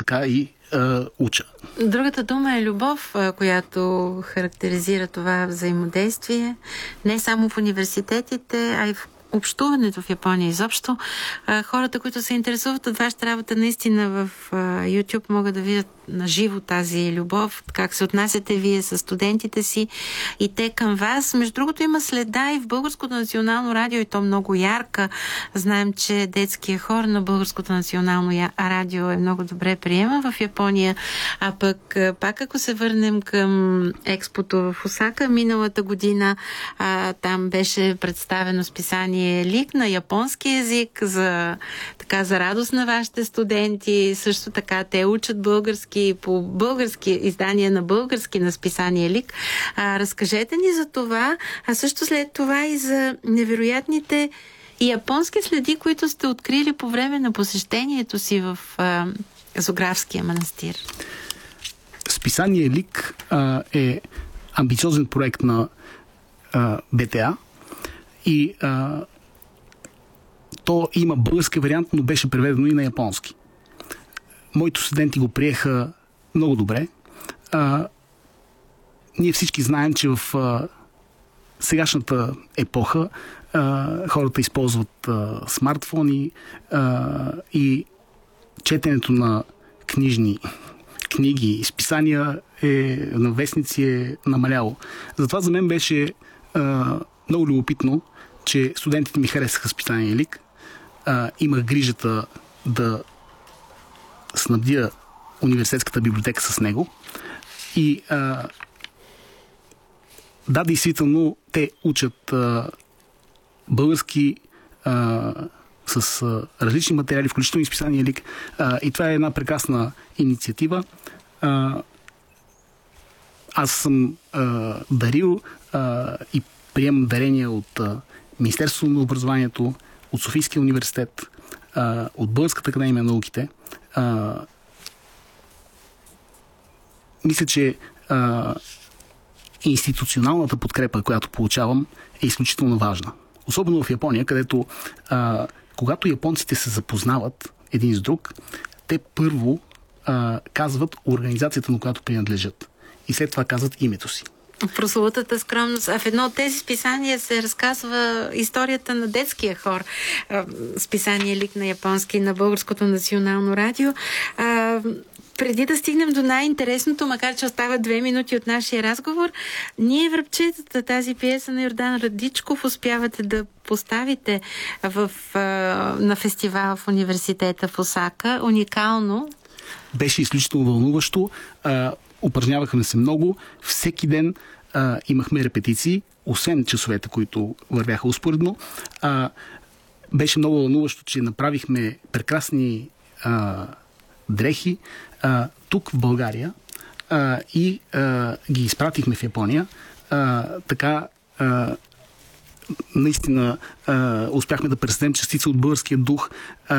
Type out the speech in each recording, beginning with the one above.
така и уча. Другата дума е любов, която характеризира това взаимодействие. Не само в университетите, а и в общуването в Япония изобщо. Хората, които се интересуват от вашата работа, наистина в YouTube могат да видят на живо тази любов, как се отнасяте вие с студентите си и те към вас. Между другото, има следа и в Българското национално радио, и то много ярка. Знаем, че детския хор на Българското национално радио е много добре приема в Япония. А пък, пак ако се върнем към експото в Осака, миналата година там беше представено списание Лик на японски език за радост на вашите студенти. Също така те учат български по български издания на български на списание Лик. Разкажете ни за това, а също след това и за невероятните японски следи, които сте открили по време на посещението си в Зографския манастир. Списание Лик е амбициозен проект на БТА и то има български вариант, но беше преведено и на японски. Моите студенти го приеха много добре. Ние всички знаем, че в сегашната епоха хората използват смартфони и четенето на книги и списания на вестници е намаляло. Затова за мен беше много любопитно, че студентите ми харесаха списание Лик. Имах грижата да снабдя университетската библиотека с него. И да, действително, те учат български с различни материали, включително и списание Лик. И това е една прекрасна инициатива. Аз съм дарил и приемам дарения от Министерството на образованието, от Софийския университет, от Българската академия на науките. Мисля, че институционалната подкрепа, която получавам, е изключително важна. Особено в Япония, където когато японците се запознават един с друг, те първо казват организацията, на която принадлежат. И след това казват името си. Прословутата скромност. В едно от тези списания се разказва историята на детския хор. Списание Лик на японски на Българското национално радио. Преди да стигнем до най-интересното, макар че остават 2 минути от нашия разговор, ние връбчетата, тази пиеса на Йордан Радичков, успявате да поставите на фестивал в университета в Осака. Уникално. Беше изключително вълнуващо. Упражнявахме се много. Всеки ден имахме репетиции, освен часовете, които вървяха успоредно. Беше много вълнуващо, че направихме прекрасни дрехи тук в България и ги изпратихме в Япония. Така наистина успяхме да представим частица от българския дух.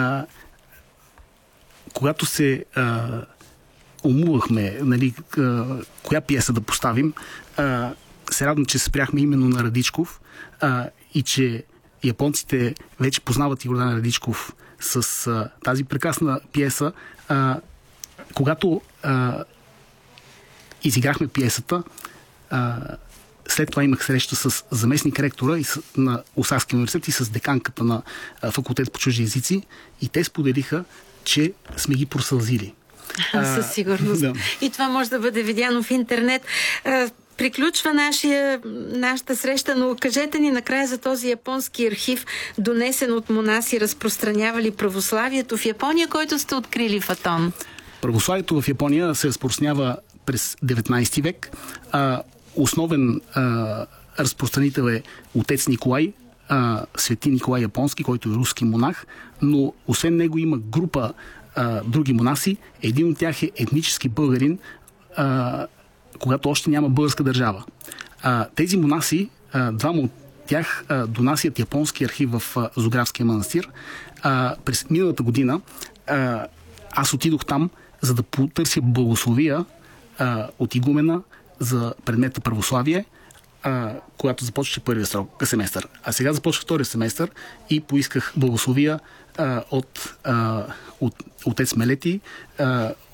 Когато се умувахме, нали, коя пиеса да поставим, се радвам, че спряхме именно на Радичков и че японците вече познават Йордан Радичков с тази прекрасна пиеса. Когато изиграхме пиесата, след това имах среща с заместник-ректора на Осакския университет и с деканката на факултет по чужди езици и те споделиха, че сме ги просълзили. Със сигурност. Да. И това може да бъде видяно в интернет. Приключва нашата среща, но кажете ни накрая за този японски архив, донесен от монаси, разпространявали православието в Япония, който сте открили в Атон. Православието в Япония се разпространява през 19 век. Основен разпространител е отец Николай, свети Николай Японски, който е руски монах, но освен него има група други монаси. Един от тях е етнически българин, когато още няма българска държава. Тези монаси, двама от тях донасят японски архив в Зографския манастир. През миналата година аз отидох там, за да потърся благословия от игумена за предмета православие, когато започваше първия семестър. А сега започва втория семестър и поисках благословия от отец Мелети,